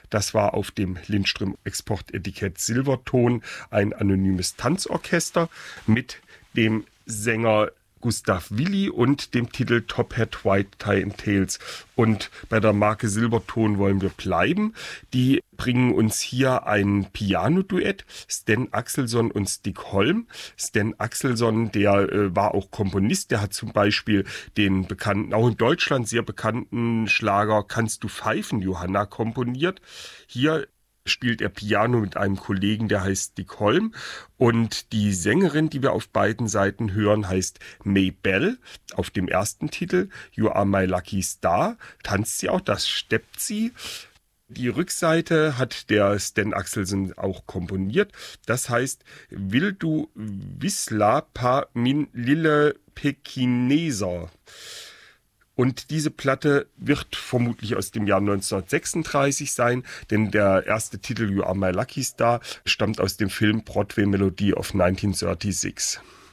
Das war auf dem Lindström-Exportetikett Silberton ein anonymes Tanzorchester mit dem Sänger Gustav Willi und dem Titel Top Hat, White Tie and Tails. Und bei der Marke Silberton wollen wir bleiben. Die bringen uns hier ein Piano-Duett, Sten Axelsson und Stig Holm. Sten Axelsson, der war auch Komponist, der hat zum Beispiel den bekannten, auch in Deutschland sehr bekannten Schlager Kannst du pfeifen, Johanna komponiert. Hier spielt er Piano mit einem Kollegen, der heißt Stig Holm. Und die Sängerin, die wir auf beiden Seiten hören, heißt May Bell. Auf dem ersten Titel, You Are My Lucky Star, tanzt sie auch, das steppt sie. Die Rückseite hat der Sten Axelsson auch komponiert. Das heißt, Will du Wisla pa min lille Pekineser. Und diese Platte wird vermutlich aus dem Jahr 1936 sein, denn der erste Titel You Are My Lucky Star stammt aus dem Film Broadway Melody of 1936.